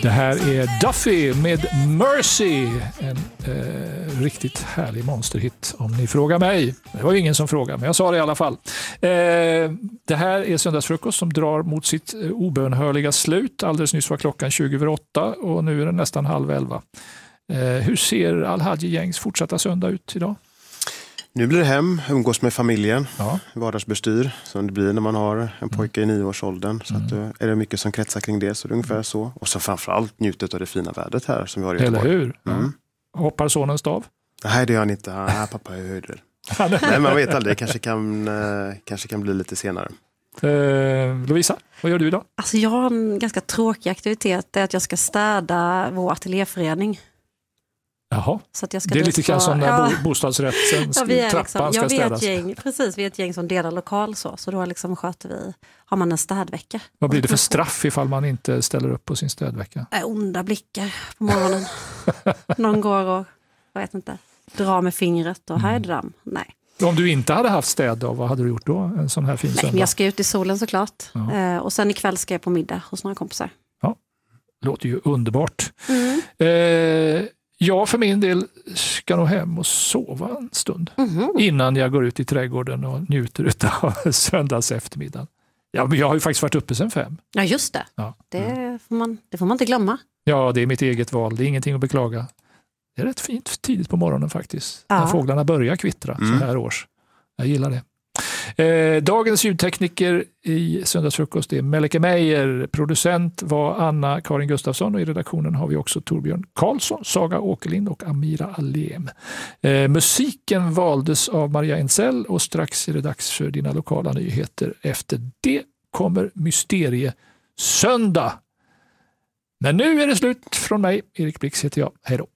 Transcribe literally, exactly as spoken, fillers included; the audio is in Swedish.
Det här är Duffy med Mercy, en eh, riktigt härlig monsterhit om ni frågar mig. Det var ju ingen som frågade, men jag sa det i alla fall. Eh, det här är Söndagsfrukost som drar mot sitt eh, obönhörliga slut. Alldeles nyss var klockan tjugo över åtta och nu är den nästan halv elva. Eh, hur ser Al-Hadji-gängs fortsatta söndag ut idag? Nu blir det hem, umgås med familjen, ja. vardagsbestyr som det blir när man har en pojke i nioårsåldern. Så mm. att, uh, är det mycket som kretsar kring det, så det är ungefär så. Och så framförallt njutet av det fina vädret här som vi har i Göteborg. Eller hur? Mm. Ja. Hoppar sonen stav? Nej, det gör han inte. Ah, pappa är höjder. Nej, man vet aldrig. Kanske kan, uh, kanske kan bli lite senare. Eh, Lovisa, vad gör du idag? Alltså jag har en ganska tråkig aktivitet. Det är att jag ska städa vår ateljéförening. Jaha, så att jag ska det är lite grann som när ja. bostadsrätten ja, vi är trappan liksom, ska ja, vi är städas. ett gäng, precis, vi är ett gäng som delar lokal så, så då liksom sköter vi, har man en städvecka. Vad blir det för straff ifall man inte ställer upp på sin städvecka? Äh, onda blickar på morgonen. Någon går och, jag vet inte, drar med fingret och här är damm. Nej. Om du inte hade haft städ då, vad hade du gjort då? En sån här fin Nej, söndag? men jag ska ut i solen såklart. Ja. Eh, och sen ikväll ska jag på middag hos några kompisar. Ja, låter ju underbart. Mm. Eh, jag för min del ska nog hem och sova en stund. Mm. Innan jag går ut i trädgården och njuter av söndags eftermiddag. Ja, men jag har ju faktiskt varit uppe sedan fem. Ja, just det. Ja. Det, får man, det får man inte glömma. Ja, det är mitt eget val. Det är ingenting att beklaga. Det är rätt fint tidigt på morgonen faktiskt. Ja. När fåglarna börjar kvittra Mm. så här års. Jag gillar det. Eh, dagens ljudtekniker i Söndagsfrukost är Melike Meijer. Producent var Anna-Karin Gustafsson och i redaktionen har vi också Torbjörn Karlsson, Saga Åkerlind och Amira Alem. Eh, musiken valdes av Maria Ensell och strax är det dags för dina lokala nyheter. Efter det kommer Mysterie Söndag. Men nu är det slut från mig. Erik Blix heter jag. Hej då.